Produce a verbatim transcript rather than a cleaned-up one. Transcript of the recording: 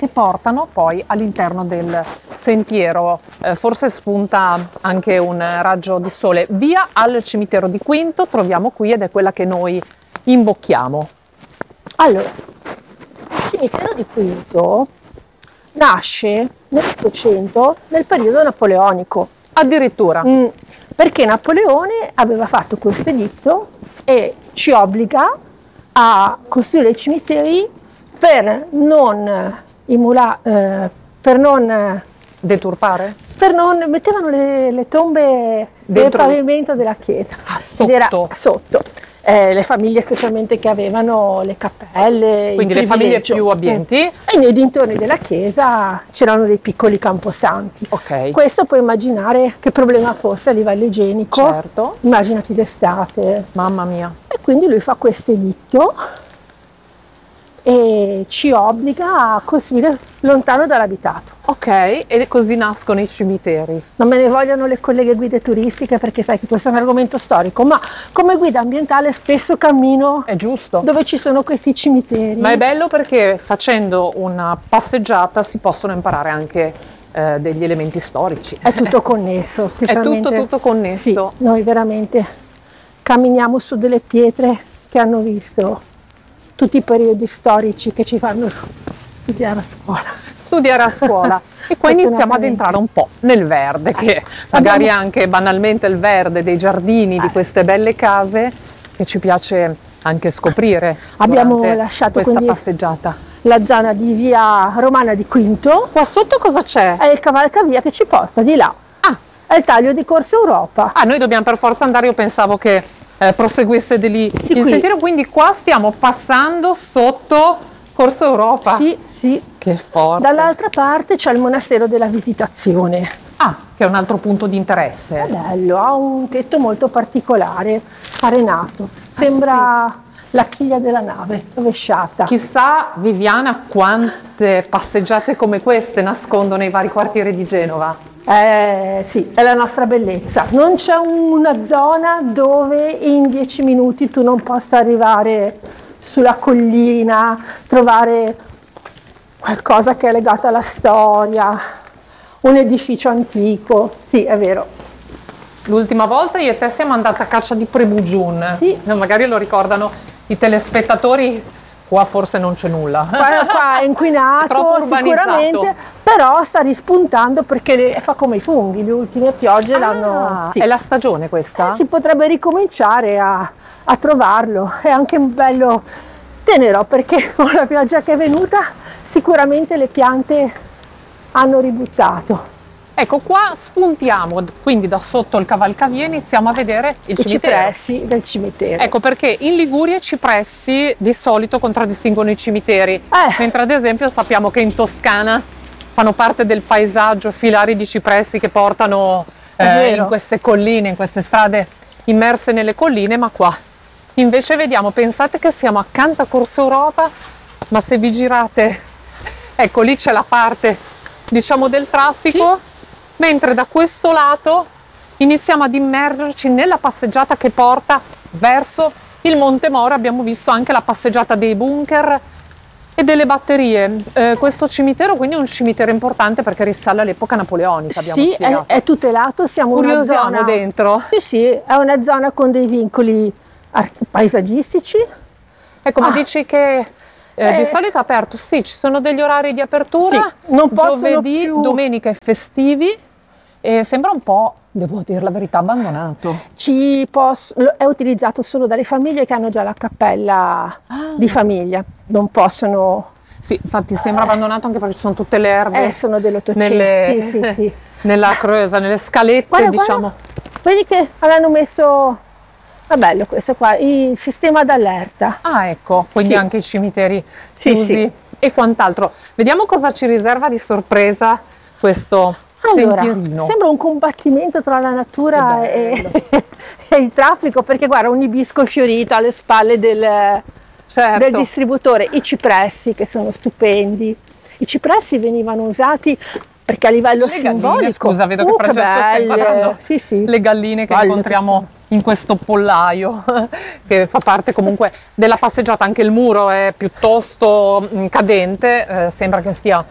che portano poi all'interno del sentiero. Eh, forse spunta anche un raggio di sole. Via al cimitero di Quinto troviamo qui ed è quella che noi imbocchiamo. Allora, il cimitero di Quinto nasce nell'Ottocento nel periodo napoleonico. Addirittura. Mm, perché Napoleone aveva fatto questo editto e ci obbliga a costruire i cimiteri per non imula, eh, per non Deturpare? per non mettevano le, le tombe Dentro- nel pavimento della chiesa. Ah, Ed era sotto. sotto. Eh, le famiglie specialmente che avevano le cappelle, Quindi il le famiglie privilegio. più abbienti. Mm. E nei dintorni della chiesa c'erano dei piccoli camposanti. Ok. Questo puoi immaginare che problema fosse a livello igienico. Certo. Immaginati d'estate. Mamma mia. E quindi lui fa questo editto e ci obbliga a costruire lontano dall'abitato. Ok, e così nascono i cimiteri. Non me ne vogliono le colleghe guide turistiche perché sai che questo è un argomento storico, ma come guida ambientale spesso cammino È giusto. dove ci sono questi cimiteri. Ma è bello perché facendo una passeggiata si possono imparare anche eh, degli elementi storici. È tutto connesso. È specialmente- tutto, tutto connesso. Sì, noi veramente camminiamo su delle pietre che hanno visto tutti i periodi storici che ci fanno studiare a scuola. Studiare a scuola e qua iniziamo ad Fortunatamente. entrare un po' nel verde, che magari abbiamo- anche banalmente il verde dei giardini di queste belle case che ci piace anche scoprire. Abbiamo durante lasciato questa quindi passeggiata. la zona di via Romana di Quinto, Qua sotto cosa c'è? è il cavalcavia che ci porta di là. Ah, È il taglio di Corso Europa. ah, noi dobbiamo per forza andare, io pensavo che eh, proseguisse di lì il qui. sentiero, quindi qua stiamo passando sotto Corso Europa. Sì, sì. Che forte. Dall'altra parte c'è il monastero della Visitazione. Ah, che è un altro punto di interesse. È bello, ha un tetto molto particolare, arenato. Sembra la chiglia della nave, rovesciata. Chissà, Viviana, quante passeggiate come queste nascondono i vari quartieri di Genova. Eh, sì, è la nostra bellezza. Non c'è una zona dove in dieci minuti tu non possa arrivare sulla collina, trovare qualcosa che è legato alla storia, un edificio antico. Sì, è vero. L'ultima volta io e te siamo andate a caccia di Prebugiun. Sì. Magari lo ricordano i telespettatori, qua forse non c'è nulla. Qua, qua è È inquinato troppo urbanizzato. sicuramente, però sta rispuntando perché le- fa come i funghi, le ultime piogge l'hanno... Ah, sì. è la stagione questa? Eh, si potrebbe ricominciare a, a trovarlo, è anche un bello tenero perché con la pioggia che è venuta sicuramente le piante hanno ributtato. Ecco, qua spuntiamo, quindi da sotto il cavalcavia iniziamo a vedere il I cimitero. cipressi del cimitero. Ecco perché in Liguria i cipressi di solito contraddistinguono i cimiteri, Eh. mentre ad esempio sappiamo che in Toscana fanno parte del paesaggio filari di cipressi che portano È eh, vero. in queste colline, in queste strade immerse nelle colline, ma qua invece vediamo, pensate che siamo accanto a Corso Europa, ma se vi girate, ecco lì c'è la parte diciamo del traffico, mentre da questo lato iniziamo ad immergerci nella passeggiata che porta verso il Monte Moro. Abbiamo visto anche la passeggiata dei bunker e delle batterie. Eh, questo cimitero quindi è un cimitero importante perché risale all'epoca napoleonica, abbiamo Sì, è, spiegato. è tutelato, siamo in una Curiosiamo zona... dentro. Sì, sì, è una zona con dei vincoli ar- paesaggistici. Ecco, ma Ah. dici che eh, di Eh. solito è aperto? Sì, ci sono degli orari di apertura, Sì, non possono giovedì, più- domenica e festivi, e sembra un po', devo dire la verità, abbandonato. Ci pos- lo- è utilizzato solo dalle famiglie che hanno già la cappella di famiglia, non possono, Sì, infatti sembra abbandonato anche perché ci sono tutte le erbe eh, sono dell'Ottocento. nelle, Sì, sì, sì. nella creusa, nelle scalette, Guarda, diciamo. guarda, vedi che avranno messo, è bello questo qua, il sistema d'allerta. Ah, ecco, quindi Sì. anche i cimiteri Sì, chiusi sì. e quant'altro. Vediamo cosa ci riserva di sorpresa questo Allora, sentierino. sembra un combattimento tra la natura Che e, bello. e il traffico, perché guarda, un ibisco fiorito alle spalle del, Certo. del distributore, i cipressi che sono stupendi. I cipressi venivano usati perché a livello Le galline, simbolico, scusa, vedo uh, che Francesco sta belle. inquadrando Sì, sì. le galline che Guarda incontriamo in questo pollaio che fa parte comunque della passeggiata. Anche il muro è piuttosto mh, cadente, eh, sembra che stia